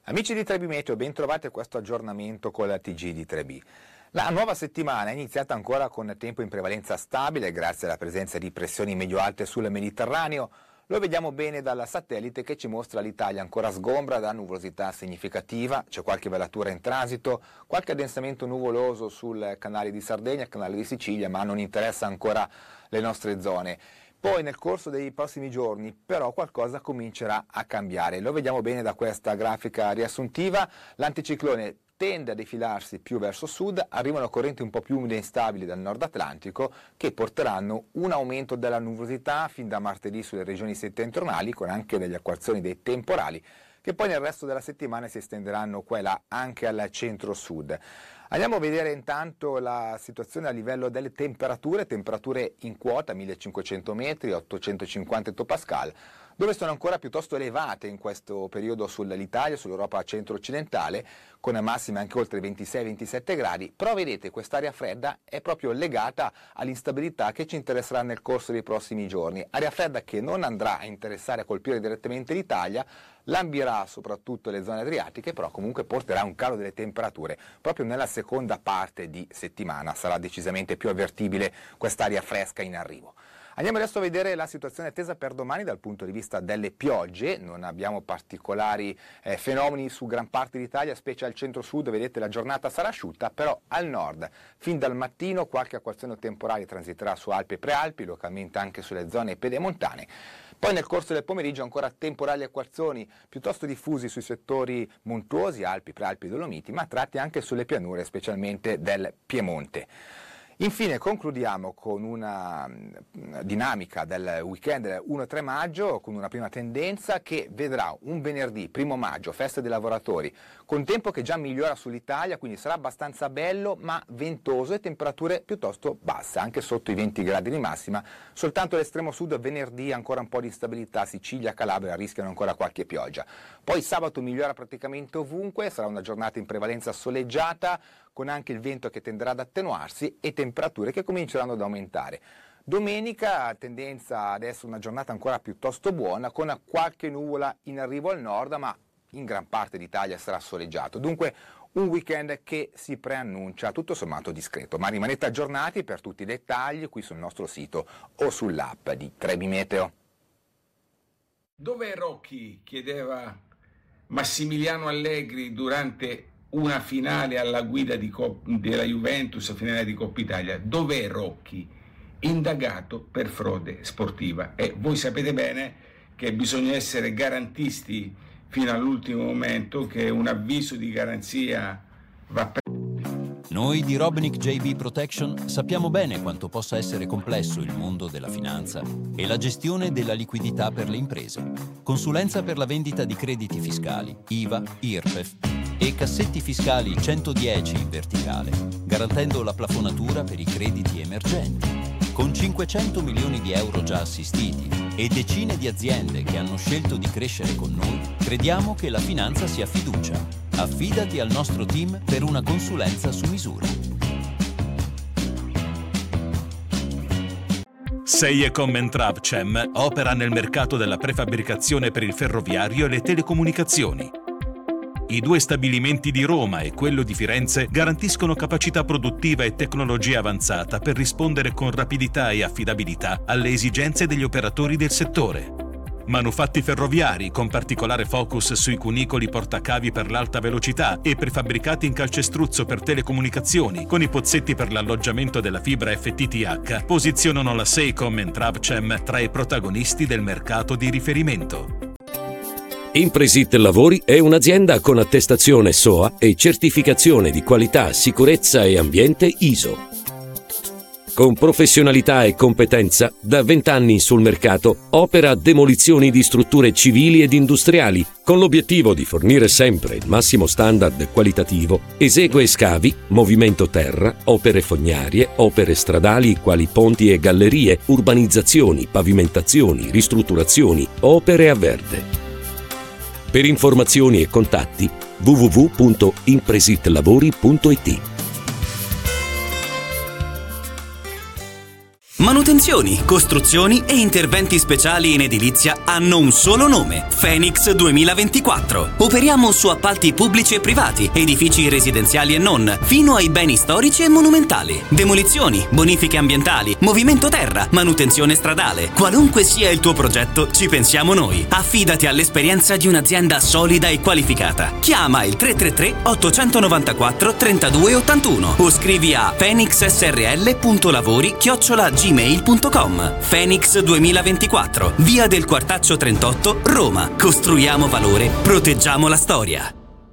Amici di 3B Meteo, ben trovati a questo aggiornamento con la TG di 3B. La nuova settimana è iniziata ancora con tempo in prevalenza stabile grazie alla presenza di pressioni medio-alte sul Mediterraneo. Lo vediamo bene dal satellite che ci mostra l'Italia ancora sgombra da nuvolosità significativa, c'è qualche velatura in transito, qualche addensamento nuvoloso sul canale di Sardegna, il canale di Sicilia, ma non interessa ancora le nostre zone. Poi nel corso dei prossimi giorni però qualcosa comincerà a cambiare, lo vediamo bene da questa grafica riassuntiva, l'anticiclone tende a defilarsi più verso sud, arrivano correnti un po' più umide e instabili dal nord Atlantico che porteranno un aumento della nuvolosità fin da martedì sulle regioni settentrionali con anche delle acquazzoni dei temporali che poi nel resto della settimana si estenderanno qua e là anche al centro-sud. Andiamo a vedere intanto la situazione a livello delle temperature in quota 1500 metri, 850 ettopascal, dove sono ancora piuttosto elevate in questo periodo sull'Italia, sull'Europa centro-occidentale, con massime anche oltre 26-27 gradi, però vedete quest'aria fredda è proprio legata all'instabilità che ci interesserà nel corso dei prossimi giorni, aria fredda che non andrà a interessare, a colpire direttamente l'Italia, lambirà soprattutto le zone adriatiche, però comunque porterà un calo delle temperature. Proprio nella seconda parte di settimana sarà decisamente più avvertibile quest'aria fresca in arrivo. Andiamo adesso a vedere la situazione attesa per domani dal punto di vista delle piogge, non abbiamo particolari fenomeni su gran parte d'Italia, specie al centro-sud, vedete la giornata sarà asciutta, però al nord fin dal mattino qualche acquazzone temporale transiterà su Alpi e Prealpi, localmente anche sulle zone pedemontane. Poi nel corso del pomeriggio ancora temporali e acquazzoni piuttosto diffusi sui settori montuosi, Alpi, Prealpi, Dolomiti, ma tratti anche sulle pianure, specialmente del Piemonte. Infine concludiamo con una dinamica del weekend 1-3 maggio con una prima tendenza che vedrà un venerdì 1 maggio, festa dei lavoratori, con tempo che già migliora sull'Italia, quindi sarà abbastanza bello ma ventoso e temperature piuttosto basse, anche sotto i 20 gradi di massima, soltanto l'estremo sud venerdì ancora un po' di instabilità, Sicilia, Calabria rischiano ancora qualche pioggia. Poi sabato migliora praticamente ovunque, sarà una giornata in prevalenza soleggiata, con anche il vento che tenderà ad attenuarsi e temperature che cominceranno ad aumentare. Domenica tendenza ad essere una giornata ancora piuttosto buona, con qualche nuvola in arrivo al nord, ma in gran parte d'Italia sarà soleggiato. Dunque un weekend che si preannuncia tutto sommato discreto, ma rimanete aggiornati per tutti i dettagli qui sul nostro sito o sull'app di 3B Meteo. Dov'è Rocchi? Chiedeva Massimiliano Allegri durante una finale alla guida della Juventus, finale di Coppa Italia. Dov'è Rocchi? Indagato per frode sportiva. E voi sapete bene che bisogna essere garantisti fino all'ultimo momento, che un avviso di garanzia va Noi di Robinic JB Protection sappiamo bene quanto possa essere complesso il mondo della finanza e la gestione della liquidità per le imprese. Consulenza per la vendita di crediti fiscali, IVA, IRPEF e cassetti fiscali 110 in verticale, garantendo la plafonatura per i crediti emergenti. Con 500 milioni di euro già assistiti e decine di aziende che hanno scelto di crescere con noi, crediamo che la finanza sia fiducia. Affidati al nostro team per una consulenza su misura. Seiecom & Travcem opera nel mercato della prefabbricazione per il ferroviario e le telecomunicazioni. I 2 stabilimenti di Roma e quello di Firenze garantiscono capacità produttiva e tecnologia avanzata per rispondere con rapidità e affidabilità alle esigenze degli operatori del settore. Manufatti ferroviari con particolare focus sui cunicoli portacavi per l'alta velocità e prefabbricati in calcestruzzo per telecomunicazioni con i pozzetti per l'alloggiamento della fibra FTTH posizionano la Seiecom & Travcem tra i protagonisti del mercato di riferimento. Impresit Lavori è un'azienda con attestazione SOA e certificazione di qualità, sicurezza e ambiente ISO. Con professionalità e competenza, da 20 anni sul mercato, opera demolizioni di strutture civili ed industriali, con l'obiettivo di fornire sempre il massimo standard qualitativo, esegue scavi, movimento terra, opere fognarie, opere stradali quali ponti e gallerie, urbanizzazioni, pavimentazioni, ristrutturazioni, opere a verde. Per informazioni e contatti www.impresitlavori.it. Manutenzioni, costruzioni e interventi speciali in edilizia hanno un solo nome: Phoenix 2024. Operiamo su appalti pubblici e privati, edifici residenziali e non, fino ai beni storici e monumentali. Demolizioni, bonifiche ambientali, movimento terra, manutenzione stradale. Qualunque sia il tuo progetto, ci pensiamo noi. Affidati all'esperienza di un'azienda solida e qualificata. Chiama il 333 894 3281 o scrivi a phoenixsrl.lavori@gmail.com. Phoenix 2024, via del Quartaccio 38, Roma. Costruiamo valore, proteggiamo la storia.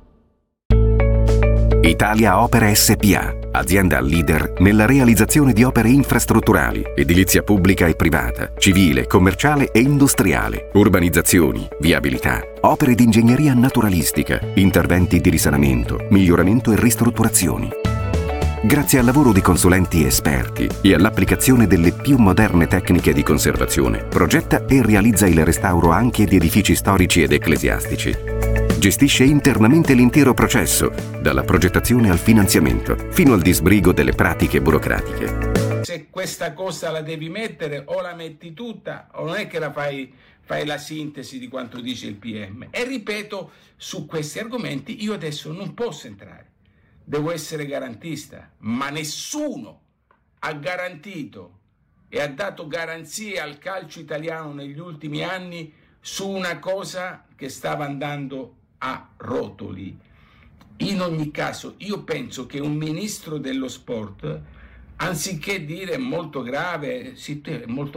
Italia Opere SpA, azienda leader nella realizzazione di opere infrastrutturali, edilizia pubblica e privata, civile, commerciale e industriale, urbanizzazioni, viabilità, opere di ingegneria naturalistica, interventi di risanamento, miglioramento e ristrutturazioni. Grazie al lavoro di consulenti esperti e all'applicazione delle più moderne tecniche di conservazione, progetta e realizza il restauro anche di edifici storici ed ecclesiastici. Gestisce internamente l'intero processo, dalla progettazione al finanziamento, fino al disbrigo delle pratiche burocratiche. Se questa cosa la devi mettere, o la metti tutta, o non è che la fai la sintesi di quanto dice il PM. E ripeto, su questi argomenti io adesso non posso entrare. Devo essere garantista, ma nessuno ha garantito e ha dato garanzie al calcio italiano negli ultimi anni su una cosa che stava andando a rotoli. In ogni caso, io penso che un ministro dello sport, anziché dire molto grave, sì, molto